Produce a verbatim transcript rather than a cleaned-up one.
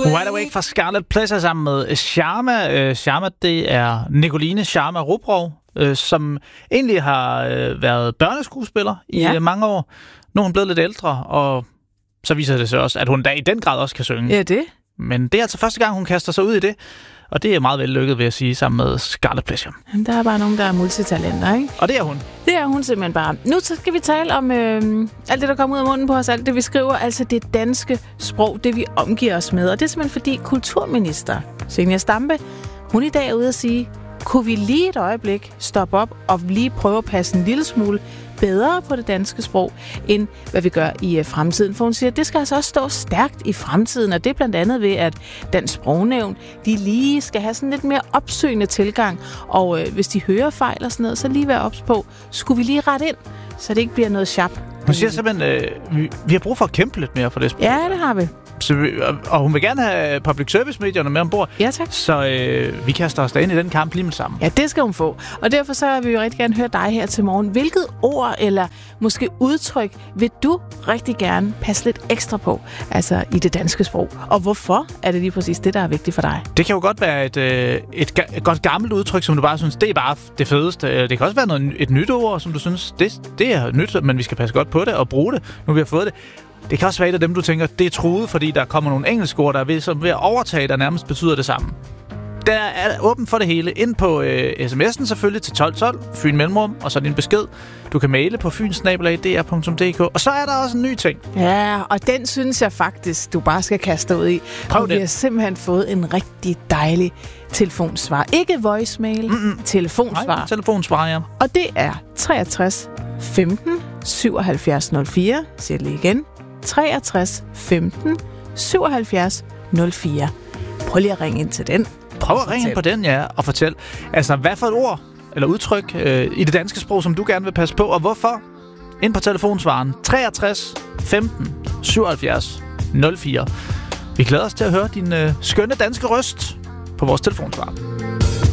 Wide Awake fra Scarlet Pleasure sammen med Sharma. Uh, Sharma, det er Nicoline Sharma Rubrov, uh, som egentlig har uh, været børneskuespiller i ja. uh, mange år. Nu er hun blevet lidt ældre, og så viser det sig også, at hun da i den grad også kan synge. Ja, det. Men det er altså første gang, hun kaster sig ud i det. Og det er meget vellykket, vil jeg sige, sammen med Scarlet Pleasure. Jamen, der er bare nogen, der er multitalenter, ikke? Og det er hun. Det er hun simpelthen bare. Nu skal vi tale om øh, alt det, der kommer ud af munden på os, alt det, vi skriver, altså det danske sprog, det vi omgiver os med. Og det er simpelthen fordi kulturminister Zenia Stampe, hun i dag er ude at sige, kunne vi lige et øjeblik stoppe op og lige prøve at passe en lille smule bedre på det danske sprog, end hvad vi gør i uh, fremtiden. For hun siger, at det skal altså også stå stærkt i fremtiden, og det er blandt andet ved, at Dansk Sprognævn, de lige skal have sådan lidt mere opsøgende tilgang, og uh, hvis de hører fejl og sådan noget, så lige være ops på, skulle vi lige rette ind, så det ikke bliver noget sjap. Hun siger simpelthen, øh, vi, vi har brug for at kæmpe lidt mere for det sprog. Ja, det har vi. Så vi, og, og hun vil gerne have public service-medierne med ombord. Ja, tak. Så øh, vi kaster os da ind i den kamp lige med sammen. Ja, det skal hun få. Og derfor så vil vi jo rigtig gerne høre dig her til morgen. Hvilket ord eller måske udtryk vil du rigtig gerne passe lidt ekstra på, altså i det danske sprog? Og hvorfor er det lige præcis det, der er vigtigt for dig? Det kan jo godt være et, øh, et, et godt gammelt udtryk, som du bare synes, det er bare det fedeste. Det kan også være noget, et nyt ord, som du synes, det, det er nyt, men vi skal passe godt på det og bruge det, nu vi har fået det. Det kan også være et af dem, du tænker, det er truet, fordi der kommer nogle engelske ord, der er ved, som ved at overtage, der nærmest betyder det samme. Der er åben for det hele. Ind på øh, sms'en selvfølgelig til tolv tolv, Fyn Mellemrum, og så din besked. Du kan maile på fyn snabel-a d r punktum d k. Og så er der også en ny ting. Ja, og den synes jeg faktisk, du bare skal kaste ud i. Prøv og det. Vi har simpelthen fået en rigtig dejlig telefonsvar. Ikke voicemail, Mm-mm. telefonsvar. Nej, telefonsvar, ja. Og det er treogtres femten syvoghalvfjerds nul fire. Siger det lige igen. treogtres femten syvoghalvfjerds nul fire. Prøv lige at ringe ind til den. Prøv at ringe ind på den, ja, og fortæl. Altså, hvad for et ord eller udtryk øh, i det danske sprog, som du gerne vil passe på, og hvorfor? Ind på telefonsvaren treogtres femten syvoghalvfjerds nul fire. Vi glæder os til at høre din øh, skønne danske røst på vores telefonsvar.